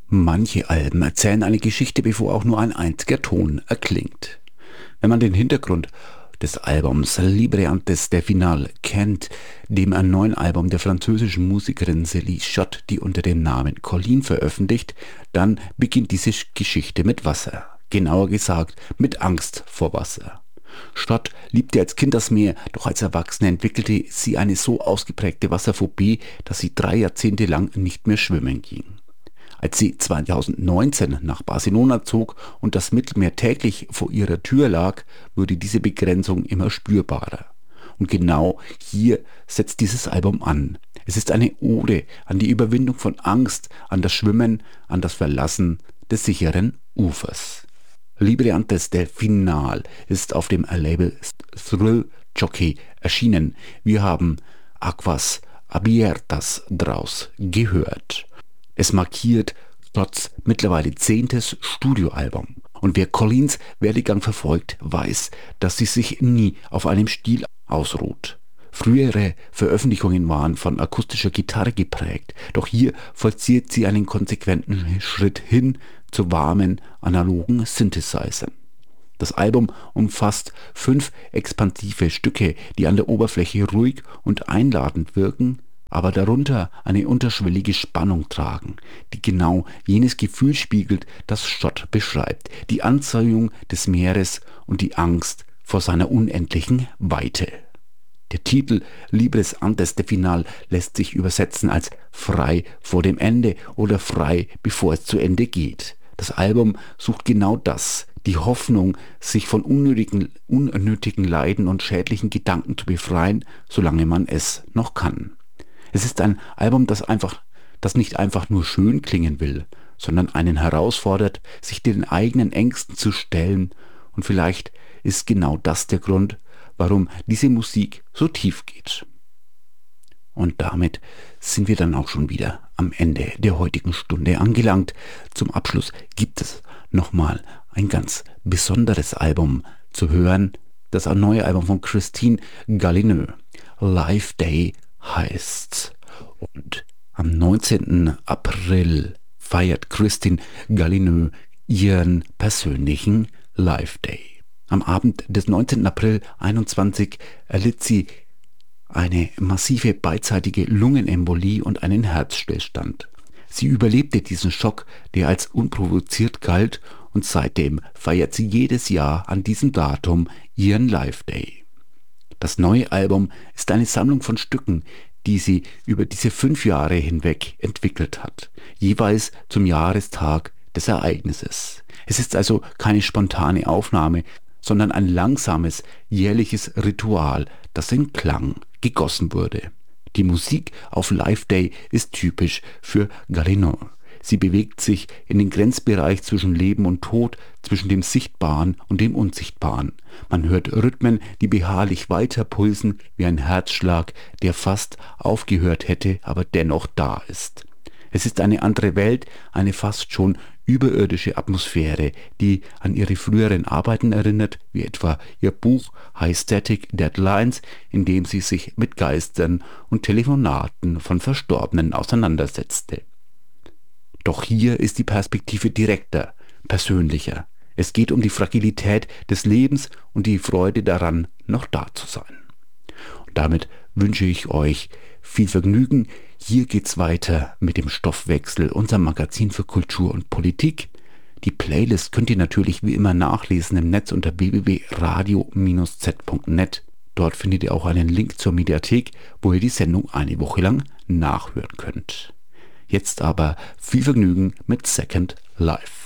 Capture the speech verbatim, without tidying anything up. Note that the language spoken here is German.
Manche Alben erzählen eine Geschichte, bevor auch nur ein einziger Ton erklingt. Wenn man den Hintergrund des Albums Libre antes del final kennt, dem neuen Album der französischen Musikerin Céline Schatt, die unter dem Namen Colline veröffentlicht, dann beginnt diese Geschichte mit Wasser. Genauer gesagt mit Angst vor Wasser. Schatt liebte als Kind das Meer, doch als Erwachsene entwickelte sie eine so ausgeprägte Wasserphobie, dass sie drei Jahrzehnte lang nicht mehr schwimmen ging. Als sie zweitausendneunzehn nach Barcelona zog und das Mittelmeer täglich vor ihrer Tür lag, wurde diese Begrenzung immer spürbarer. Und genau hier setzt dieses Album an. Es ist eine Ode an die Überwindung von Angst, an das Schwimmen, an das Verlassen des sicheren Ufers. Libre antes del final ist auf dem Label Thrill Jockey erschienen. Wir haben Aguas Abiertas draus gehört. Es markiert Schatts mittlerweile zehntes Studioalbum. Und wer Collines Werdegang verfolgt, weiß, dass sie sich nie auf einem Stil ausruht. Frühere Veröffentlichungen waren von akustischer Gitarre geprägt, doch hier vollzieht sie einen konsequenten Schritt hin zu warmen, analogen Synthesizern. Das Album umfasst fünf expansive Stücke, die an der Oberfläche ruhig und einladend wirken, aber darunter eine unterschwellige Spannung tragen, die genau jenes Gefühl spiegelt, das Schatt beschreibt, die Anziehung des Meeres und die Angst vor seiner unendlichen Weite. Der Titel Libres antes del final lässt sich übersetzen als frei vor dem Ende oder frei bevor es zu Ende geht. Das Album sucht genau das, die Hoffnung, sich von unnötigen, unnötigen Leiden und schädlichen Gedanken zu befreien, solange man es noch kann. Es ist ein Album, das einfach, das nicht einfach nur schön klingen will, sondern einen herausfordert, sich den eigenen Ängsten zu stellen. Und vielleicht ist genau das der Grund, warum diese Musik so tief geht. Und damit sind wir dann auch schon wieder am Ende der heutigen Stunde angelangt. Zum Abschluss gibt es nochmal ein ganz besonderes Album zu hören. Das neue Album von Christine Gallineux, Life Day heißt. Und am neunzehnten April feiert Christine Gallineux ihren persönlichen Life Day. Am Abend des neunzehnten April einundzwanzig erlitt sie eine massive beidseitige Lungenembolie und einen Herzstillstand. Sie überlebte diesen Schock, der als unprovoziert galt, und seitdem feiert sie jedes Jahr an diesem Datum ihren Life Day. Das neue Album ist eine Sammlung von Stücken, die sie über diese fünf Jahre hinweg entwickelt hat, jeweils zum Jahrestag des Ereignisses. Es ist also keine spontane Aufnahme, sondern ein langsames, jährliches Ritual, das in Klang gegossen wurde. Die Musik auf Life Day ist typisch für Gallineux. Sie bewegt sich in den Grenzbereich zwischen Leben und Tod, zwischen dem Sichtbaren und dem Unsichtbaren. Man hört Rhythmen, die beharrlich weiter pulsen, wie ein Herzschlag, der fast aufgehört hätte, aber dennoch da ist. Es ist eine andere Welt, eine fast schon überirdische Atmosphäre, die an ihre früheren Arbeiten erinnert, wie etwa ihr Buch High Static Deadlines, in dem sie sich mit Geistern und Telefonaten von Verstorbenen auseinandersetzte. Doch hier ist die Perspektive direkter, persönlicher. Es geht um die Fragilität des Lebens und die Freude daran, noch da zu sein. Und damit wünsche ich euch viel Vergnügen. Hier geht's weiter mit dem Stoffwechsel, unserem Magazin für Kultur und Politik. Die Playlist könnt ihr natürlich wie immer nachlesen im Netz unter w w w punkt radio Bindestrich z punkt net. Dort findet ihr auch einen Link zur Mediathek, wo ihr die Sendung eine Woche lang nachhören könnt. Jetzt aber viel Vergnügen mit Second Life.